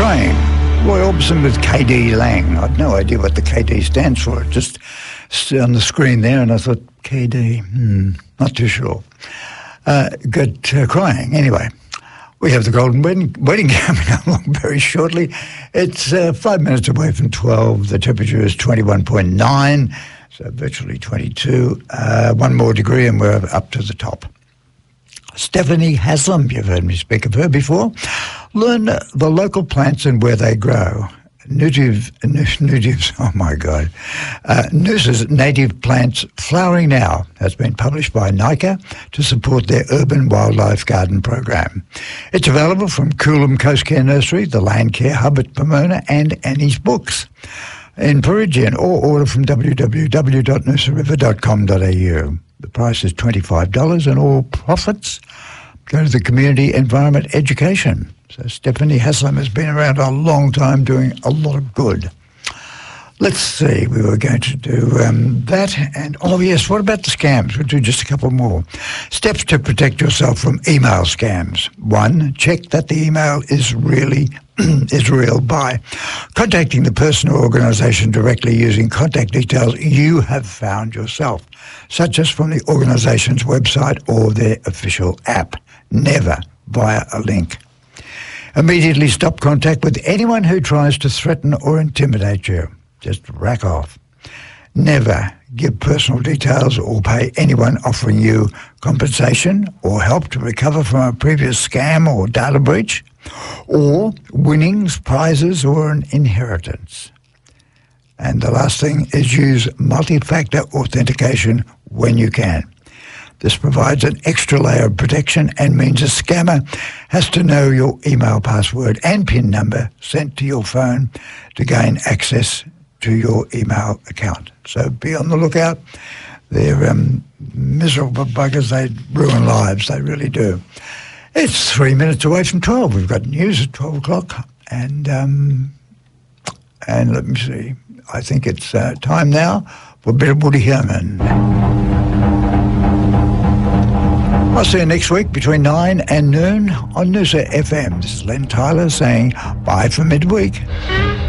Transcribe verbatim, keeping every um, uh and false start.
Crying. Roy Orbison with K D Lang. I've no idea what the K D stands for. It just on the screen there, and I thought, K D, hmm, not too sure. Uh, good uh, crying. Anyway, we have the Golden Wedding, wedding coming along very shortly. It's uh, five minutes away from twelve. The temperature is twenty-one point nine, so virtually twenty-two. Uh, one more degree and we're up to the top. Stephanie Haslam, you've heard me speak of her before. Learn the local plants and where they grow. Native, natives, oh my God. Uh, Noosa's Native Plants Flowering Now has been published by NICA to support their urban wildlife garden program. It's available from Coolum Coast Care Nursery, the Land Care Hub at Pomona, and Annie's Books in Peregian, or order from w w w dot noosa river dot com dot a u. The price is twenty-five dollars and all profits go to the community environment education. So Stephanie Haslam has been around a long time doing a lot of good. Let's see, we were going to do um, that. And, oh yes, what about the scams? We'll do just a couple more. Steps to protect yourself from email scams. One, check that the email is really is real by contacting the person or organisation directly using contact details you have found yourself, such as from the organisation's website or their official app. Never via a link. Immediately stop contact with anyone who tries to threaten or intimidate you. Just rack off. Never give personal details or pay anyone offering you compensation or help to recover from a previous scam or data breach, or winnings, prizes, or an inheritance. And the last thing is use multi-factor authentication when you can. This provides an extra layer of protection and means a scammer has to know your email password and PIN number sent to your phone to gain access to your email account. So be on the lookout. They're um, miserable buggers. They ruin lives. They really do. It's three minutes away from twelve. We've got news at twelve o'clock. And, um, and let me see. I think it's uh, time now for a bit of Woody Herman. I'll see you next week between nine and noon on Noosa F M. This is Len Tyler saying bye for midweek.